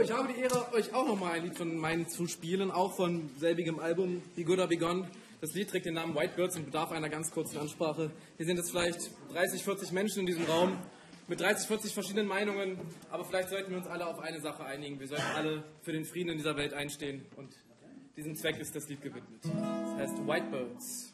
ich habe die Ehre, euch auch nochmal ein Lied von meinen zu spielen, auch von selbigem Album, Be Good or Be Gone. Das Lied trägt den Namen Whitebirds und bedarf einer ganz kurzen Ansprache. Hier sind jetzt vielleicht 30, 40 Menschen in diesem Raum mit 30, 40 verschiedenen Meinungen, aber vielleicht sollten wir uns alle auf eine Sache einigen. Wir sollten alle für den Frieden in dieser Welt einstehen und diesem Zweck ist das Lied gewidmet. Das heißt Whitebirds.